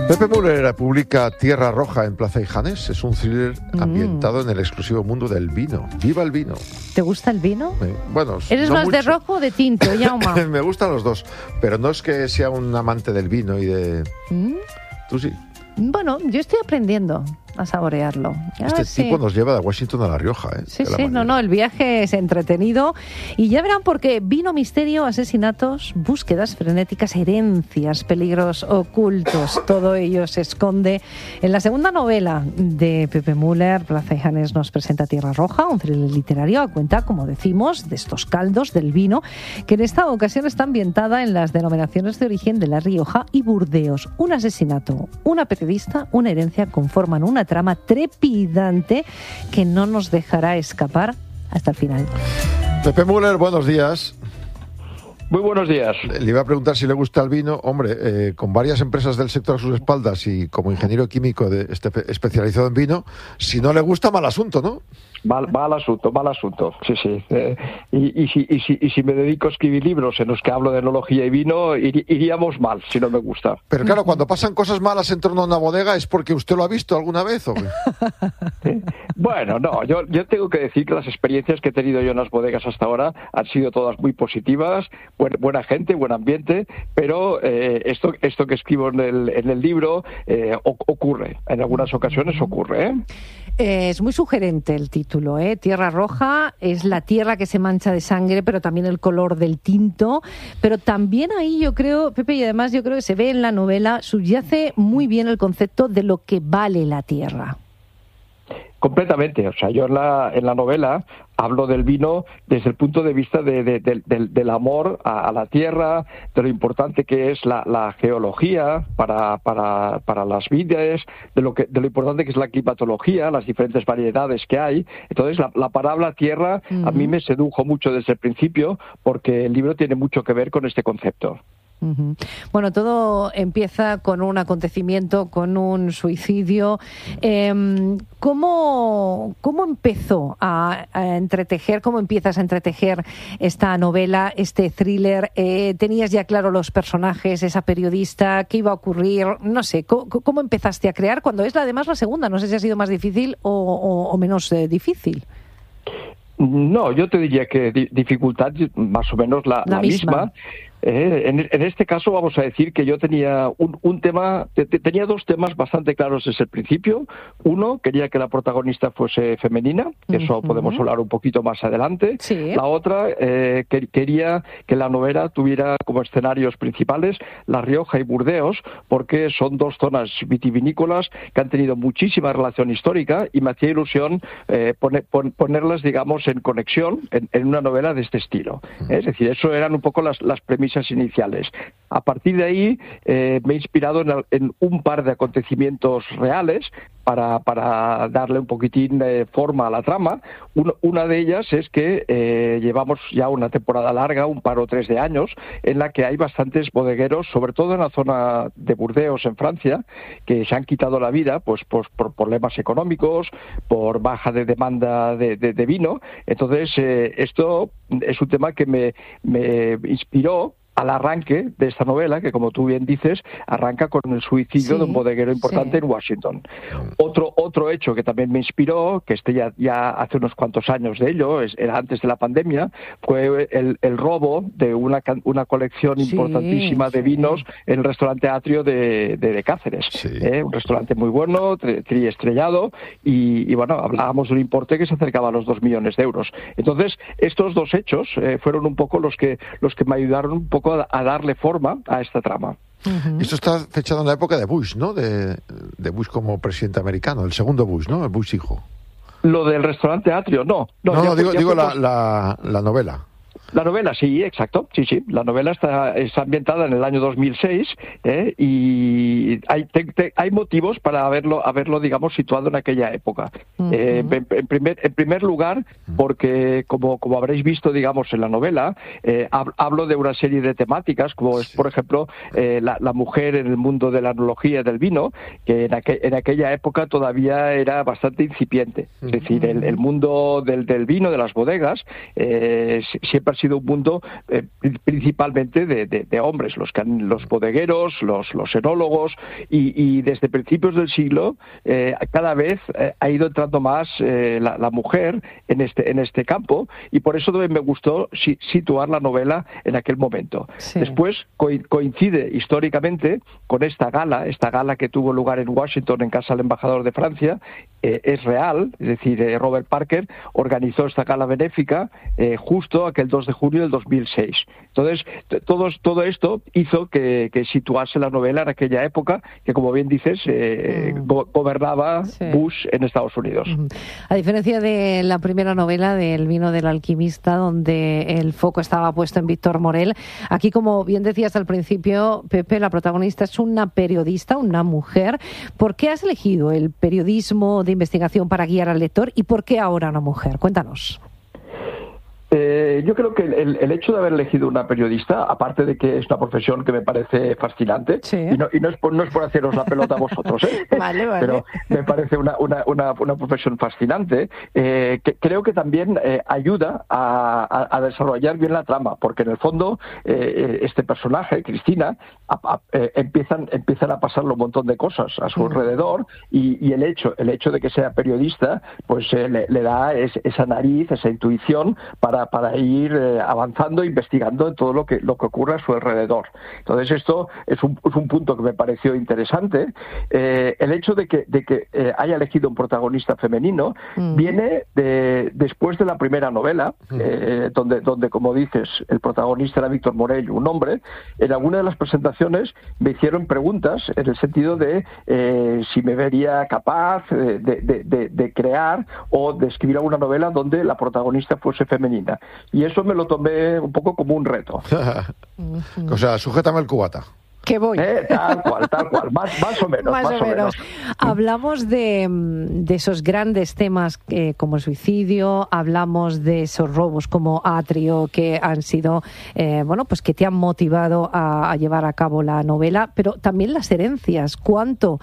Pepe Müller publica Tierra Roja en Plaza Ijanes. Es un thriller ambientado en el exclusivo mundo del vino. ¡Viva el vino! ¿Te gusta el vino? Bueno, ¿Eres no más mucho. de rojo o de tinto, Jaume? Me gustan los dos, pero no es que sea un amante del vino y de... Tú sí. Bueno, yo estoy aprendiendo a saborearlo. Tipo nos lleva de Washington a La Rioja, ¿eh? Sí, el viaje es entretenido. Y ya verán por qué: vino, misterio, asesinatos, búsquedas frenéticas, herencias, peligros ocultos. Todo ello se esconde en la segunda novela de Pepe Müller. Plaza Ijanes nos presenta Tierra Roja, un thriller literario a cuenta, como decimos, de estos caldos del vino, que en esta ocasión está ambientada en las denominaciones de origen de La Rioja y Burdeos. Un asesinato, una periodista, una herencia conforman una trama trepidante que no nos dejará escapar hasta el final. Pepe Müller, buenos días. Muy buenos días. Le iba a preguntar si le gusta el vino. Hombre, con varias empresas del sector a sus espaldas y como ingeniero químico especializado en vino, si no le gusta, mal asunto, ¿no? Mal asunto, sí. Y si me dedico a escribir libros en los que hablo de enología y vino, iríamos mal, si no me gusta. Pero claro, cuando pasan cosas malas en torno a una bodega, ¿es porque usted lo ha visto alguna vez o qué? ¿Sí? Bueno, no, yo tengo que decir que las experiencias que he tenido yo en las bodegas hasta ahora han sido todas muy positivas, buena gente, buen ambiente, pero esto que escribo en el libro ocurre, en algunas ocasiones ocurre, ¿eh? Es muy sugerente el título, ¿eh? Tierra Roja es la tierra que se mancha de sangre, pero también el color del tinto. Pero también ahí yo creo, Pepe, y además yo creo que se ve en la novela, subyace muy bien el concepto de lo que vale la tierra. Completamente. O sea, yo en la novela hablo del vino desde el punto de vista del amor a la tierra, de lo importante que es la geología para las vides, de lo importante que es la climatología, las diferentes variedades que hay. Entonces, la palabra tierra a mí me sedujo mucho desde el principio, porque el libro tiene mucho que ver con este concepto. Bueno, todo empieza con un acontecimiento, con un suicidio. ¿Cómo empezó a entretejer, cómo empiezas a entretejer esta novela, este thriller? ¿Tenías ya claro los personajes, esa periodista, qué iba a ocurrir? No sé, ¿cómo empezaste a crear cuando es además la segunda? No sé si ha sido más difícil o menos difícil. No, yo te diría que dificultad más o menos la misma. En este caso vamos a decir que yo tenía un tema, tenía dos temas bastante claros desde el principio. Uno, quería que la protagonista fuese femenina, que eso podemos hablar un poquito más adelante. Sí. La otra, quería que la novela tuviera como escenarios principales La Rioja y Burdeos, porque son dos zonas vitivinícolas que han tenido muchísima relación histórica y me hacía ilusión ponerlas, digamos, en conexión en una novela de este estilo. Es decir, eso eran un poco las premisas iniciales. A partir de ahí me he inspirado en un par de acontecimientos reales para darle un poquitín de forma a la trama. Una de ellas es que llevamos ya una temporada larga, un par o tres de años, en la que hay bastantes bodegueros, sobre todo en la zona de Burdeos, en Francia, que se han quitado la vida pues por problemas económicos, por baja de demanda de vino. Entonces, esto es un tema que me inspiró al arranque de esta novela, que como tú bien dices, arranca con el suicidio de un bodeguero importante en Washington. Otro hecho que también me inspiró, que ya hace unos cuantos años de ello, era antes de la pandemia, fue el robo de una colección importantísima de vinos en el restaurante Atrio de Cáceres. Un restaurante muy bueno, triestrellado, y bueno, hablábamos de un importe que se acercaba a los 2 millones de euros. Entonces, estos dos hechos fueron un poco los que me ayudaron un poco a darle forma a esta trama. Esto está fechado en la época de Bush, ¿no? De Bush como presidente americano, el segundo Bush, ¿no? El Bush hijo. Lo del restaurante Atrio, no. Digo la novela. La novela, sí, exacto, sí. La novela está ambientada en el año 2006 y hay motivos para haberlo, digamos, situado en aquella época. En primer lugar, porque como habréis visto, digamos, en la novela, hablo de una serie de temáticas, como es, por ejemplo, la mujer en el mundo de la enología y del vino, que en aquella época todavía era bastante incipiente. Es decir, el mundo del vino, de las bodegas, siempre ha sido sido un mundo principalmente de hombres, los bodegueros, los enólogos, y desde principios del siglo cada vez ha ido entrando más la mujer en este campo, y por eso también me gustó situar la novela en aquel momento. Sí. Después coincide históricamente con esta gala que tuvo lugar en Washington, en casa del embajador de Francia. Es real, es decir, Robert Parker organizó esta gala benéfica justo aquel 2 de junio del 2006. Entonces, todo esto hizo que situase la novela en aquella época que, como bien dices, gobernaba Bush en Estados Unidos. A diferencia de la primera novela del Vino del alquimista, donde el foco estaba puesto en Víctor Morel, aquí, como bien decías al principio, Pepe, la protagonista es una periodista, una mujer. ¿Por qué has elegido el periodismo de investigación para guiar al lector y por qué ahora una mujer? Cuéntanos. Yo creo que el hecho de haber elegido una periodista, aparte de que es una profesión que me parece fascinante, sí. y no es por haceros la pelota a vosotros, vale. Pero me parece una profesión fascinante, creo que también ayuda a desarrollar bien la trama, porque en el fondo este personaje, Cristina, empiezan a pasarle un montón de cosas a su alrededor, y el hecho de que sea periodista pues le da esa nariz, esa intuición para ir avanzando, investigando en todo lo que ocurre a su alrededor. Entonces esto es un punto que me pareció interesante. El hecho de que haya elegido un protagonista femenino viene después de la primera novela, donde, como dices, el protagonista era Víctor Morel, un hombre. En alguna de las presentaciones me hicieron preguntas en el sentido de si me vería capaz de crear o de escribir alguna novela donde la protagonista fuese femenina. Y eso me lo tomé un poco como un reto. O sea, sujétame el cubata. Que voy. Tal cual, más o menos. Más o menos. Hablamos de esos grandes temas como el suicidio, hablamos de esos robos como Atrio, que han sido, pues que te han motivado a llevar a cabo la novela, pero también las herencias. ¿Cuánta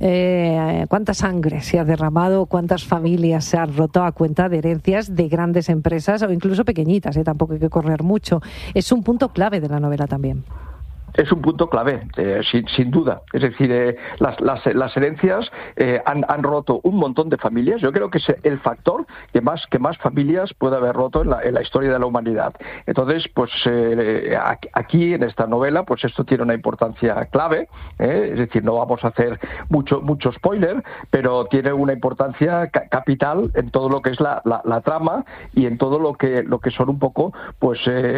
sangre se ha derramado? ¿Cuántas familias se han roto a cuenta de herencias de grandes empresas o incluso pequeñitas? Tampoco hay que correr mucho. Es un punto clave de la novela también. Es un punto clave, sin duda. Es decir, las herencias han roto un montón de familias. Yo creo que es el factor que más familias puede haber roto en la historia de la humanidad. Entonces, pues aquí en esta novela, pues esto tiene una importancia clave. Es decir, no vamos a hacer mucho spoiler, pero tiene una importancia capital en todo lo que es la trama y en todo lo que son un poco, pues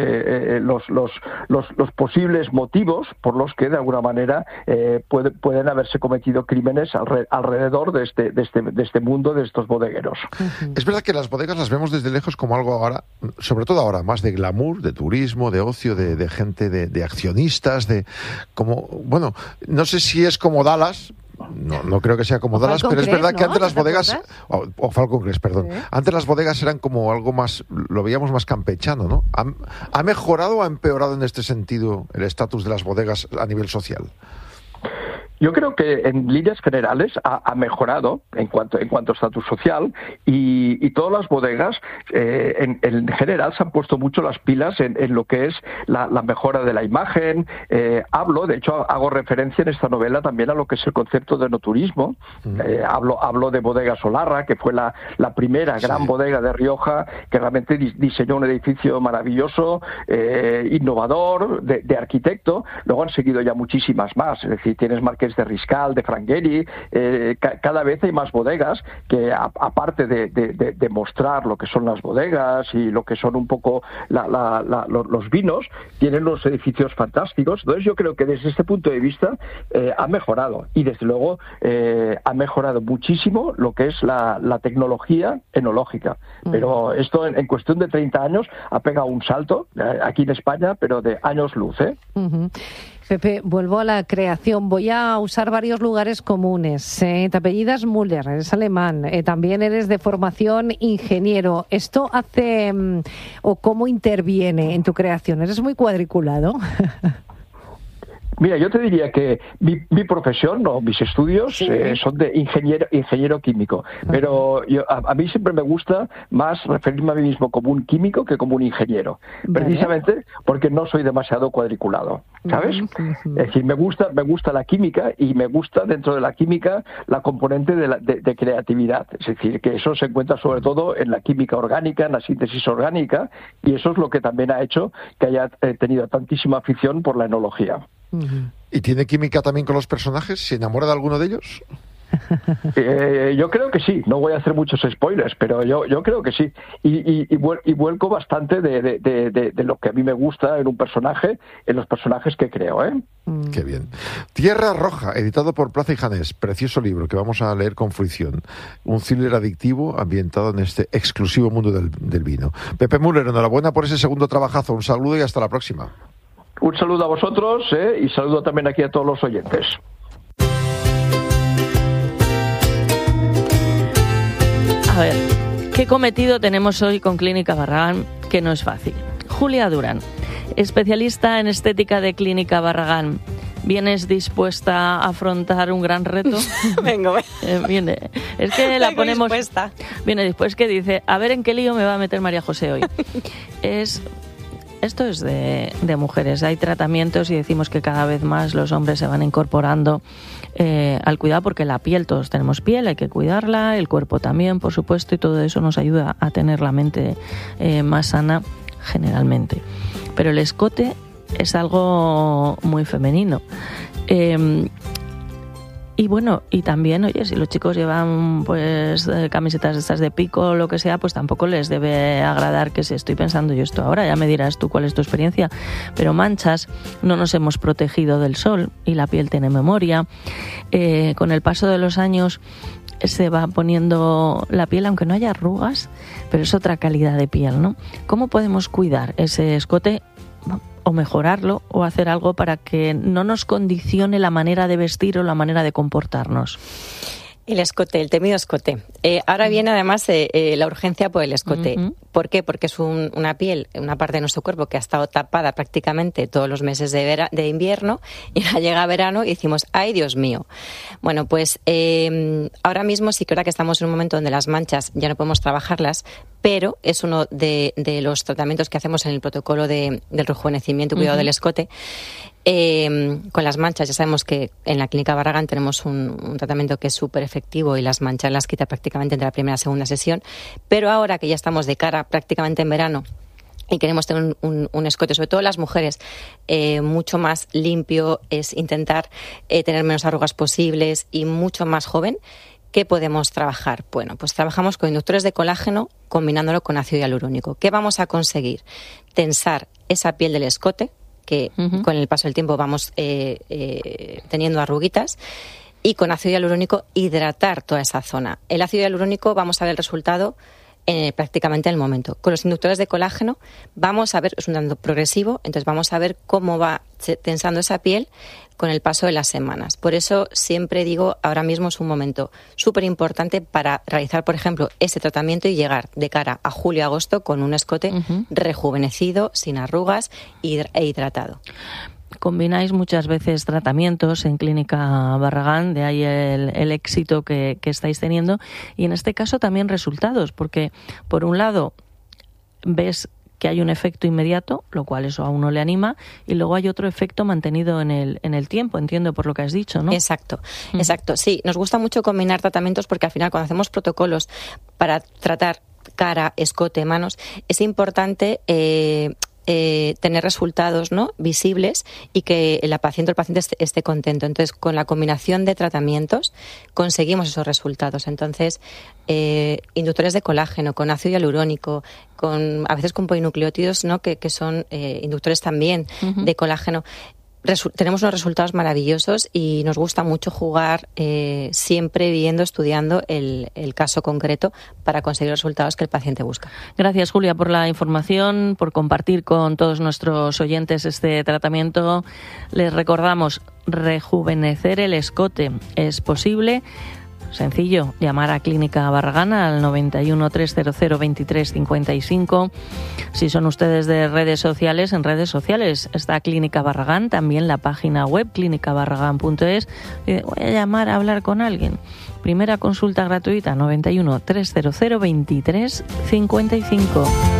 los posibles motivos por los que de alguna manera pueden haberse cometido crímenes alrededor de este mundo, de estos bodegueros. Es verdad que las bodegas las vemos desde lejos como algo ahora, sobre todo ahora, más de glamour, de turismo, de ocio, de gente, de accionistas, bueno, no sé si es como Dallas. No creo que sea como Dallas, pero es verdad que antes las bodegas, o Falcon Crest, perdón, ¿sí? Antes las bodegas eran como algo más, lo veíamos más campechano, ¿no? ¿Ha mejorado o ha empeorado en este sentido el estatus de las bodegas a nivel social? Yo creo que en líneas generales ha mejorado en cuanto a estatus social, y todas las bodegas en general se han puesto mucho las pilas en lo que es la mejora de la imagen. De hecho hago referencia en esta novela también a lo que es el concepto de enoturismo. Hablo de Bodega Solarra, que fue la primera gran bodega de Rioja, que realmente diseñó un edificio maravilloso, innovador, de arquitecto. Luego han seguido ya muchísimas más, es decir, tienes Marqués de Riscal, de Frangheri, cada vez hay más bodegas que, aparte de mostrar lo que son las bodegas y lo que son un poco los vinos, tienen unos edificios fantásticos. Entonces yo creo que desde este punto de vista ha mejorado, y desde luego ha mejorado muchísimo lo que es la tecnología enológica. Pero esto en cuestión de 30 años ha pegado un salto aquí en España, pero de años luz. Pepe, vuelvo a la creación. Voy a usar varios lugares comunes. Te apellidas Müller, eres alemán, también eres de formación ingeniero. ¿Esto hace o cómo interviene en tu creación? ¿Eres muy cuadriculado? Mira, yo te diría que mi profesión o mis estudios son de ingeniero químico, pero a mí siempre me gusta más referirme a mí mismo como un químico que como un ingeniero, precisamente porque no soy demasiado cuadriculado, ¿sabes? Es decir, me gusta la química y me gusta dentro de la química la componente de creatividad, es decir, que eso se encuentra sobre todo en la química orgánica, en la síntesis orgánica, y eso es lo que también ha hecho que haya tenido tantísima afición por la enología. ¿Y tiene química también con los personajes? ¿Se enamora de alguno de ellos? Yo creo que sí, no voy a hacer muchos spoilers, pero yo creo que sí. Y vuelco bastante de lo que a mí me gusta en un personaje, en los personajes que creo, ¿eh? Qué bien. Tierra Roja, editado por Plaza y Janés. Precioso libro que vamos a leer con fruición. Un thriller adictivo ambientado en este exclusivo mundo del vino. Pepe Müller, enhorabuena por ese segundo trabajazo. Un saludo y hasta la próxima. Un saludo a vosotros y saludo también aquí a todos los oyentes. A ver, ¿qué cometido tenemos hoy con Clínica Barragán? Que no es fácil. Julia Durán, especialista en estética de Clínica Barragán. ¿Vienes dispuesta a afrontar un gran reto? Vengo. Viene. Es que la ponemos... dispuesta. Viene después que dice, a ver en qué lío me va a meter María José hoy. Esto es de mujeres. Hay tratamientos y decimos que cada vez más los hombres se van incorporando al cuidado, porque la piel, todos tenemos piel, hay que cuidarla, el cuerpo también, por supuesto, y todo eso nos ayuda a tener la mente más sana generalmente. Pero el escote es algo muy femenino. Y bueno, y también, oye, si los chicos llevan pues camisetas de estas de pico o lo que sea, pues tampoco les debe agradar que estoy pensando yo esto ahora, ya me dirás tú cuál es tu experiencia, pero manchas, no nos hemos protegido del sol y la piel tiene memoria. Con el paso de los años se va poniendo la piel, aunque no haya arrugas, pero es otra calidad de piel, ¿no? ¿Cómo podemos cuidar ese escote o mejorarlo o hacer algo para que no nos condicione la manera de vestir o la manera de comportarnos? El escote, el temido escote. Ahora viene además la urgencia por el escote. ¿Por qué? Porque es una piel, una parte de nuestro cuerpo que ha estado tapada prácticamente todos los meses de invierno, y ahora llega verano y decimos, ¡ay, Dios mío! Bueno, pues ahora mismo sí que es verdad que estamos en un momento donde las manchas ya no podemos trabajarlas, pero es uno de los tratamientos que hacemos en el protocolo del rejuvenecimiento y cuidado del escote. Con las manchas, ya sabemos que en la Clínica Barragán tenemos un tratamiento que es súper efectivo y las manchas las quita prácticamente entre la primera y la segunda sesión, pero ahora que ya estamos de cara prácticamente en verano y queremos tener un escote, sobre todo las mujeres, mucho más limpio, es intentar tener menos arrugas posibles y mucho más joven. ¿Qué podemos trabajar? Bueno, pues trabajamos con inductores de colágeno combinándolo con ácido hialurónico. ¿Qué vamos a conseguir? Tensar esa piel del escote, que con el paso del tiempo vamos teniendo arruguitas, y con ácido hialurónico hidratar toda esa zona. El ácido hialurónico vamos a ver el resultado prácticamente en el momento. Con los inductores de colágeno vamos a ver, es un dato progresivo, entonces vamos a ver cómo va tensando esa piel con el paso de las semanas. Por eso siempre digo, ahora mismo es un momento súper importante para realizar, por ejemplo, ese tratamiento y llegar de cara a julio-agosto con un escote rejuvenecido, sin arrugas e hidratado. Combináis muchas veces tratamientos en Clínica Barragán, de ahí el éxito que estáis teniendo, y en este caso también resultados, porque por un lado ves que hay un efecto inmediato, lo cual eso a uno le anima, y luego hay otro efecto mantenido en el tiempo, entiendo por lo que has dicho, ¿no? Exacto. Sí, nos gusta mucho combinar tratamientos porque al final cuando hacemos protocolos para tratar cara, escote, manos, es importante tener resultados, ¿no?, visibles, y que el paciente esté contento. Entonces, con la combinación de tratamientos conseguimos esos resultados. Entonces, inductores de colágeno, con ácido hialurónico, a veces con polinucleótidos, ¿no?, que son inductores también de colágeno. Tenemos unos resultados maravillosos y nos gusta mucho jugar siempre estudiando el caso concreto para conseguir los resultados que el paciente busca. Gracias, Julia, por la información, por compartir con todos nuestros oyentes este tratamiento. Les recordamos, rejuvenecer el escote es posible. Sencillo, llamar a Clínica Barragán al 91 300 23 55. Si son ustedes de redes sociales, en redes sociales está Clínica Barragán, también la página web clínicabarragán.es. Voy a llamar a hablar con alguien. Primera consulta gratuita 91 300 23 55.